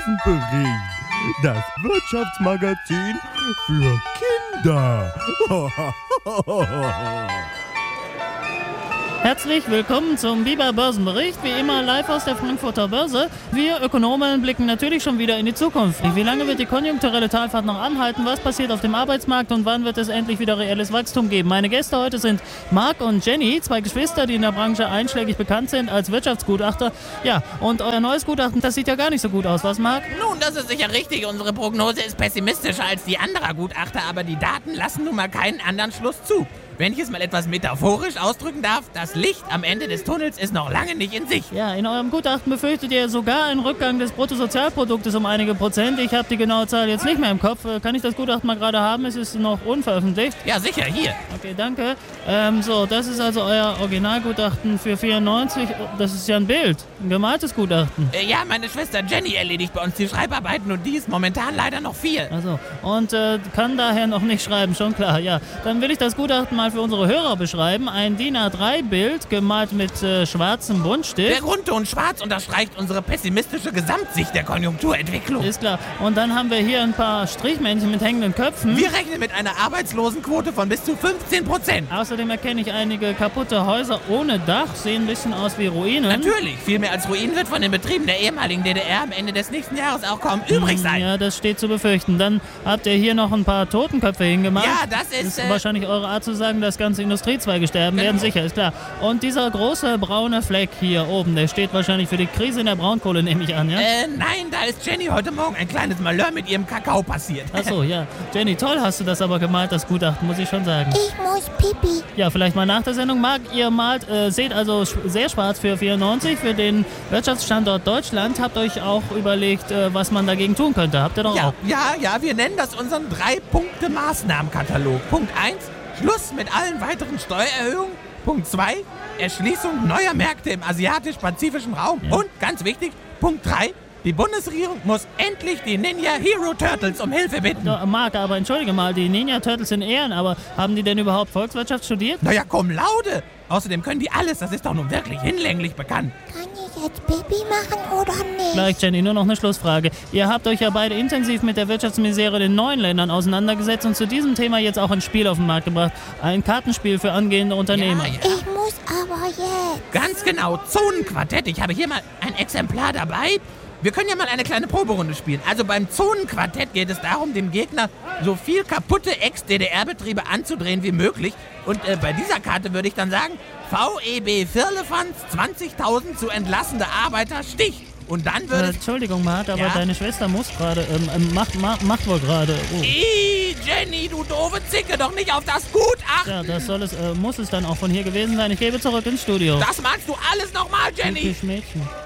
Börsenbericht, das Wirtschaftsmagazin für Kinder. Herzlich willkommen zum Biber Börsenbericht, wie immer live aus der Frankfurter Börse. Wir Ökonomen blicken natürlich schon wieder in die Zukunft. Wie lange wird die konjunkturelle Talfahrt noch anhalten? Was passiert auf dem Arbeitsmarkt und wann wird es endlich wieder reelles Wachstum geben? Meine Gäste heute sind Marc und Jenny, zwei Geschwister, die in der Branche einschlägig bekannt sind als Wirtschaftsgutachter. Ja, und euer neues Gutachten, das sieht ja gar nicht so gut aus, was Marc? Nun, das ist sicher richtig. Unsere Prognose ist pessimistischer als die anderer Gutachter, aber die Daten lassen nun mal keinen anderen Schluss zu. Wenn ich es mal etwas metaphorisch ausdrücken darf, das Licht am Ende des Tunnels ist noch lange nicht in Sicht. Ja, in eurem Gutachten befürchtet ihr sogar einen Rückgang des Bruttosozialproduktes um einige Prozent. Ich habe die genaue Zahl jetzt nicht mehr im Kopf. Kann ich das Gutachten mal gerade haben? Es ist noch unveröffentlicht. Ja, sicher, hier. Okay, danke. So, das ist also euer Originalgutachten für 94. Das ist ja ein Bild, ein gemaltes Gutachten. Ja, meine Schwester Jenny erledigt bei uns die Schreibarbeiten und die ist momentan leider noch 4. Also, und kann daher noch nicht schreiben, schon klar. Ja, dann will ich das Gutachten mal für unsere Hörer beschreiben. Ein DIN A3-Bild, gemalt mit schwarzem Buntstift. Der Grundton schwarz unterstreicht unsere pessimistische Gesamtsicht der Konjunkturentwicklung. Ist klar. Und dann haben wir hier ein paar Strichmännchen mit hängenden Köpfen. Wir rechnen mit einer Arbeitslosenquote von bis zu 15%. Außerdem erkenne ich einige kaputte Häuser ohne Dach, sehen ein bisschen aus wie Ruinen. Natürlich, viel mehr als Ruinen wird von den Betrieben der ehemaligen DDR am Ende des nächsten Jahres auch kaum übrig sein. Ja, das steht zu befürchten. Dann habt ihr hier noch ein paar Totenköpfe hingemacht. Ja, das ist wahrscheinlich eure Art zu sagen, dass ganze Industriezweige sterben werden, sicher, ist klar. Und dieser große braune Fleck hier oben, der steht wahrscheinlich für die Krise in der Braunkohle, nehme ich an, ja? Nein, da ist Jenny heute Morgen ein kleines Malheur mit ihrem Kakao passiert. Achso, ja. Jenny, toll hast du das aber gemalt, das Gutachten, muss ich schon sagen. Ich muss pipi. Ja, vielleicht mal nach der Sendung. Marc, ihr seht also sehr schwarz für 94, für den Wirtschaftsstandort Deutschland. Habt euch auch überlegt, was man dagegen tun könnte. Habt ihr doch auch? Ja, wir nennen das unseren 3-Punkte-Maßnahmenkatalog. Punkt 1, Schluss mit allen weiteren Steuererhöhungen. Punkt 2, Erschließung neuer Märkte im asiatisch-pazifischen Raum. Ja. Und, ganz wichtig, Punkt 3, die Bundesregierung muss endlich die Ninja Hero Turtles um Hilfe bitten. Marc, aber entschuldige mal, die Ninja Turtles sind Ehren, aber haben die denn überhaupt Volkswirtschaft studiert? Naja, cum laude. Außerdem können die alles, das ist doch nun wirklich hinlänglich bekannt. Kann ich jetzt Pipi machen oder nicht? Gleich, Jenny, nur noch eine Schlussfrage. Ihr habt euch ja beide intensiv mit der Wirtschaftsmisere in den neuen Ländern auseinandergesetzt und zu diesem Thema jetzt auch ein Spiel auf den Markt gebracht. Ein Kartenspiel für angehende Unternehmer. Ja. Ich muss aber jetzt. Ganz genau, Zonenquartett. Ich habe hier mal ein Exemplar dabei. Wir können ja mal eine kleine Proberunde spielen. Also beim Zonenquartett geht es darum, dem Gegner so viel kaputte Ex-DDR-Betriebe anzudrehen wie möglich. Und bei dieser Karte würde ich dann sagen, VEB Firlefanz, 20.000 zu entlassende Arbeiter, Stich. Und dann würde Entschuldigung, Marc, aber deine Schwester muss gerade, macht wohl gerade. Oh. Jenny, du doofe Zicke, doch nicht auf das Gutachten. Ja, das muss es dann auch von hier gewesen sein. Ich gebe zurück ins Studio. Das magst du alles nochmal, Jenny. Typisch Mädchen.